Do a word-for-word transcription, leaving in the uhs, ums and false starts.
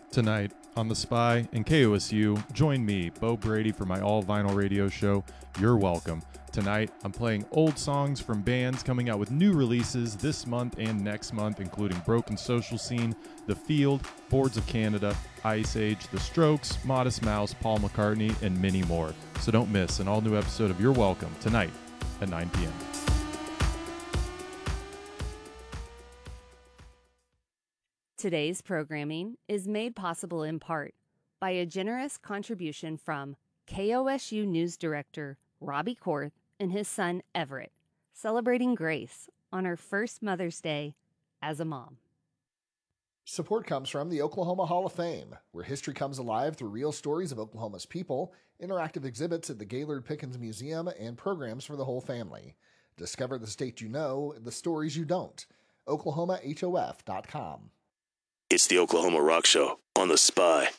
Tonight on The Spy and K O S U, join me, Bo Brady, for my all-vinyl radio show, You're Welcome. Tonight, I'm playing old songs from bands coming out with new releases this month and next month, including Broken Social Scene, The Field, Boards of Canada, Ice Age, The Strokes, Modest Mouse, Paul McCartney, and many more. So don't miss an all-new episode of You're Welcome tonight at nine p.m. Today's programming is made possible in part by a generous contribution from K O S U News Director Robbie Korth and his son Everett, celebrating Grace on her first Mother's Day as a mom. Support comes from the Oklahoma Hall of Fame, where history comes alive through real stories of Oklahoma's people, interactive exhibits at the Gaylord Pickens Museum, and programs for the whole family. Discover the state you know, the stories you don't. Oklahoma H O F dot com. It's the Oklahoma Rock Show on The Spy.